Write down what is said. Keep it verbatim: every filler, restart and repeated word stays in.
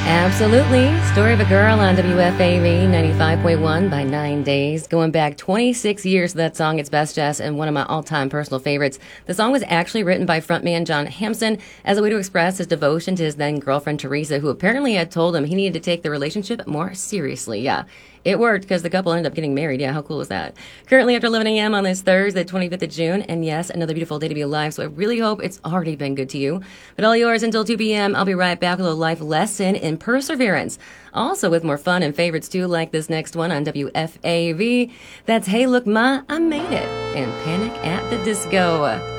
Absolutely. Story of a Girl on W F A V ninety-five point one by Nine Days. Going back twenty-six years to that song, it's Best Jess and one of my all-time personal favorites. The song was actually written by frontman John Hampson as a way to express his devotion to his then-girlfriend Teresa, who apparently had told him he needed to take the relationship more seriously. Yeah. It worked because the couple ended up getting married. Yeah, how cool is that? Currently after eleven a.m. on this Thursday, twenty-fifth of June. And yes, another beautiful day to be alive. So I really hope it's already been good to you. But all yours until two p.m. I'll be right back with a life lesson in perseverance. Also with more fun and favorites too, like this next one on W F A V. That's Hey Look Ma, I Made It. And Panic at the Disco.